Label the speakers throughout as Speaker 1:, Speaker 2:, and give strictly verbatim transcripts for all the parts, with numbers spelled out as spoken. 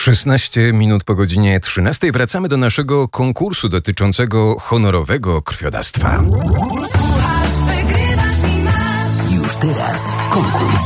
Speaker 1: szesnaście minut po godzinie trzynastej wracamy do naszego konkursu dotyczącego honorowego krwiodawstwa.
Speaker 2: Słuchasz, wygrywasz i masz.
Speaker 3: Już teraz konkurs.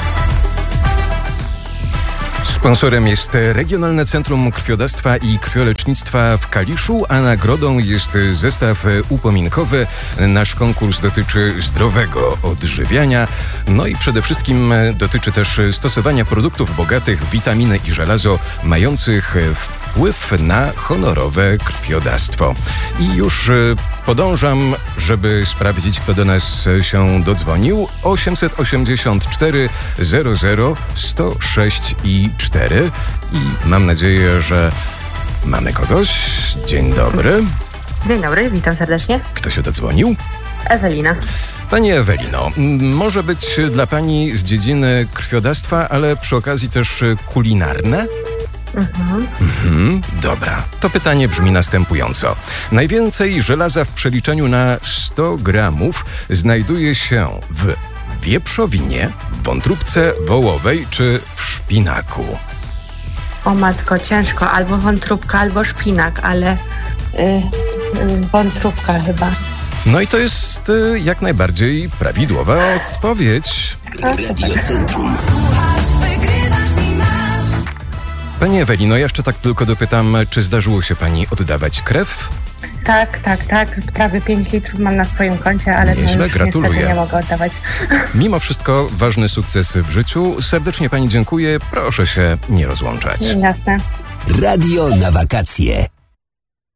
Speaker 1: Sponsorem jest Regionalne Centrum Krwiodawstwa i Krwiolecznictwa w Kaliszu, a nagrodą jest zestaw upominkowy. Nasz konkurs dotyczy zdrowego odżywiania, no i przede wszystkim dotyczy też stosowania produktów bogatych w witaminy i żelazo, mających wpływ na honorowe krwiodawstwo. I już podążam, żeby sprawdzić, kto do nas się dodzwonił. osiemset osiemdziesiąt cztery zero zero sto sześć i cztery. I mam nadzieję, że mamy kogoś. Dzień dobry.
Speaker 4: Dzień dobry, witam serdecznie.
Speaker 1: Kto się dodzwonił?
Speaker 4: Ewelina.
Speaker 1: Pani Ewelino, może być dla pani z dziedziny krwiodawstwa, ale przy okazji też kulinarne?
Speaker 4: Mhm.
Speaker 1: Mhm, dobra. To pytanie brzmi następująco. Najwięcej żelaza w przeliczeniu na sto gramów znajduje się w wieprzowinie, wątróbce wołowej czy w szpinaku?
Speaker 4: O matko, ciężko. Albo wątróbka, albo szpinak, ale y, y, wątróbka chyba.
Speaker 1: No i to jest y, jak najbardziej prawidłowa odpowiedź.
Speaker 3: Radiocentrum.
Speaker 2: Słuchasz, wygrywasz i masz.
Speaker 1: Pani Ewelino, jeszcze tak tylko dopytam, czy zdarzyło się pani oddawać krew?
Speaker 4: Tak, tak, tak. Prawie pięć litrów mam na swoim koncie, ale
Speaker 1: Nieźle,
Speaker 4: to już
Speaker 1: gratuluję.
Speaker 4: niestety nie mogę oddawać.
Speaker 1: Mimo wszystko ważny sukces w życiu. Serdecznie pani dziękuję. Proszę się nie rozłączać.
Speaker 4: Jasne.
Speaker 3: Radio na wakacje.